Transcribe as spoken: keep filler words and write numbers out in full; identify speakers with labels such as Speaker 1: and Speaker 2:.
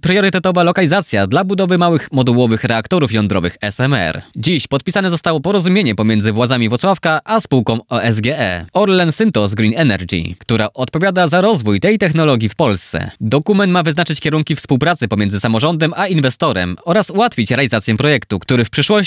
Speaker 1: priorytetowa lokalizacja dla budowy małych modułowych reaktorów jądrowych S M R. Dziś podpisane zostało porozumienie pomiędzy władzami Włocławka a spółką O S G E Orlen Synthos Green Energy, która odpowiada za rozwój tej technologii w Polsce. Dokument ma wyznaczyć kierunki współpracy pomiędzy samorządem a inwestorem oraz ułatwić realizację projektu, który w przyszłości